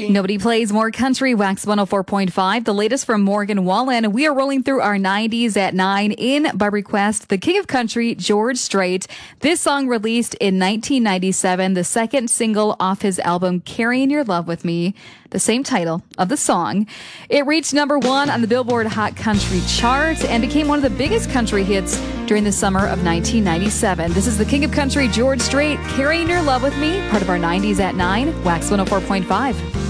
Nobody plays more country. Wax 104.5. The latest from Morgan Wallen. We are rolling through our 90s at 9 in by request. The King of Country, George Strait. This song released in 1997, the second single off his album Carrying Your Love With Me, the same title of the song. It reached number 1 on the Billboard Hot Country chart and became one of the biggest country hits during the summer of 1997. This is the King of Country, George Strait, Carrying Your Love With Me, part of our 90s at 9, Wax 104.5.